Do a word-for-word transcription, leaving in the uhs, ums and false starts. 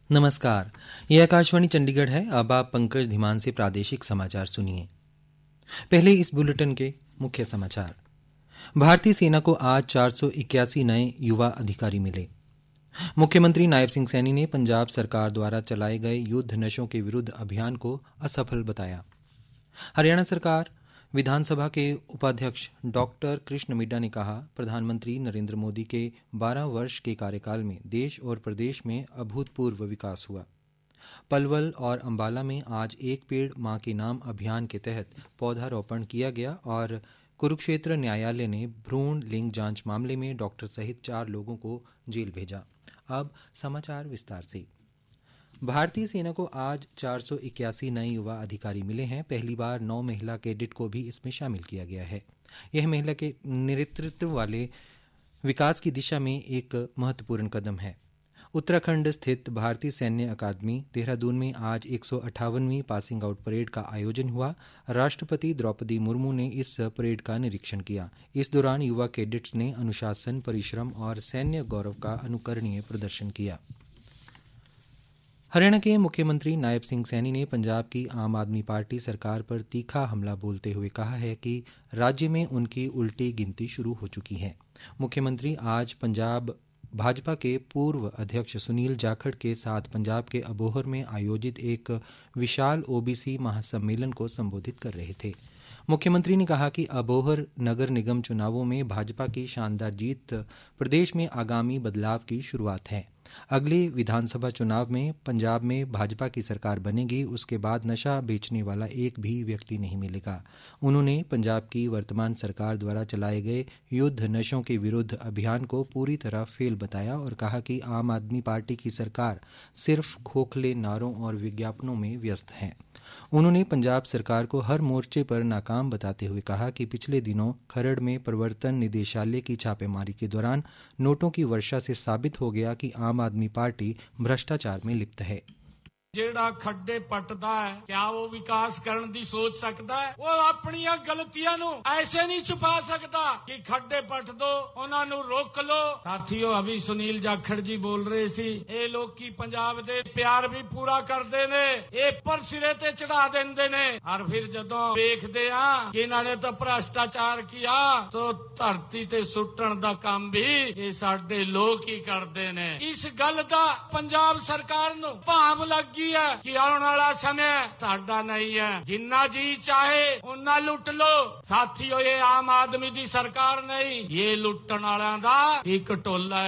नमस्कार, ये आकाशवाणी चंडीगढ़ है। अब आप पंकज धीमान से प्रादेशिक समाचार सुनिए। पहले इस बुलेटिन के मुख्य समाचार। भारतीय सेना को आज चार सौ इक्यासी नए युवा अधिकारी मिले। मुख्यमंत्री नायब सिंह सैनी ने पंजाब सरकार द्वारा चलाए गए युद्ध नशों के विरुद्ध अभियान को असफल बताया। हरियाणा सरकार विधानसभा के उपाध्यक्ष डॉक्टर कृष्ण मिड्डा ने कहा, प्रधानमंत्री नरेंद्र मोदी के बारह वर्ष के कार्यकाल में देश और प्रदेश में अभूतपूर्व विकास हुआ। पलवल और अंबाला में आज एक पेड़ मां के नाम अभियान के तहत पौधारोपण किया गया और कुरुक्षेत्र न्यायालय ने भ्रूण लिंग जांच मामले में डॉक्टर सहित चार लोगों को जेल भेजा। अब समाचार विस्तार से। भारतीय सेना को आज चार सौ इक्यासी नए युवा अधिकारी मिले हैं। पहली बार नौ महिला कैडेट को भी इसमें शामिल किया गया है। यह महिला के नेतृत्व वाले विकास की दिशा में एक महत्वपूर्ण कदम है। उत्तराखंड स्थित भारतीय सैन्य अकादमी देहरादून में आज एक सौ अट्ठावनवीं पासिंग आउट परेड का आयोजन हुआ। राष्ट्रपति द्रौपदी मुर्मू ने इस परेड का निरीक्षण किया। इस दौरान युवा कैडेट्स ने अनुशासन, परिश्रम और सैन्य गौरव का अनुकरणीय प्रदर्शन किया। हरियाणा के मुख्यमंत्री नायब सिंह सैनी ने पंजाब की आम आदमी पार्टी सरकार पर तीखा हमला बोलते हुए कहा है कि राज्य में उनकी उल्टी गिनती शुरू हो चुकी है। मुख्यमंत्री आज पंजाब भाजपा के पूर्व अध्यक्ष सुनील जाखड़ के साथ पंजाब के अबोहर में आयोजित एक विशाल ओबीसी महासम्मेलन को संबोधित कर रहे थे। मुख्यमंत्री ने कहा कि अबोहर नगर निगम चुनावों में भाजपा की शानदार जीत प्रदेश में आगामी बदलाव की शुरुआत है। अगले विधानसभा चुनाव में पंजाब में भाजपा की सरकार बनेगी, उसके बाद नशा बेचने वाला एक भी व्यक्ति नहीं मिलेगा। उन्होंने पंजाब की वर्तमान सरकार द्वारा चलाए गए युद्ध नशों के विरुद्ध अभियान को पूरी तरह फेल बताया और कहा कि आम आदमी पार्टी की सरकार सिर्फ खोखले नारों और विज्ञापनों में व्यस्त है। उन्होंने पंजाब सरकार को हर मोर्चे पर नाकाम बताते हुए कहा कि पिछले दिनों खरड़ में प्रवर्तन निदेशालय की छापेमारी के दौरान नोटों की वर्षा से साबित हो गया कि आम आदमी पार्टी भ्रष्टाचार में लिप्त है। ਜਿਹੜਾ ਖੱਡੇ ਪੱਟਦਾ ਹੈ क्या वो विकास ਕਰਨ ਦੀ सोच सकता है? वो ਆਪਣੀਆਂ ਗਲਤੀਆਂ ਨੂੰ ऐसे नहीं छुपा सकता कि खड्डे पट दो, ਉਹਨਾਂ ਨੂੰ रोक लो। साथियों, अभी सुनील जाखड़ जी बोल रहे सी, ਇਹ ਲੋਕੀ ਪੰਜਾਬ ਦੇ ਪਿਆਰ ਵੀ ਪੂਰਾ ਕਰਦੇ ਨੇ, ਇਹ ਪਰ ਸਿਰੇ ਤੇ ਚੜਾ ਦਿੰਦੇ ਨੇ। और फिर ਜਦੋਂ ਵੇਖਦੇ ਆ ਕਿ ਇਹਨਾਂ ਨੇ ਤਾਂ ਭ੍ਰਸ਼ਟਾਚਾਰ ਕੀਤਾ, तो ਧਰਤੀ ਤੇ ਸੁੱਟਣ ਦਾ ਕੰਮ ਵੀ ਇਹ ਸਾਡੇ ਲੋਕ ਹੀ ਕਰਦੇ ਨੇ। ਇਸ ਗੱਲ ਦਾ ਪੰਜਾਬ ਸਰਕਾਰ ਨੂੰ ਭਾਵ ਲੱਗੀ कि आने वाला समय साडा नहीं है, जिन्ना जी चाहे उन्ना लुट लो। साथियों, ये आम आदमी की सरकार नहीं, ये लुटन वालों का एक टोला है।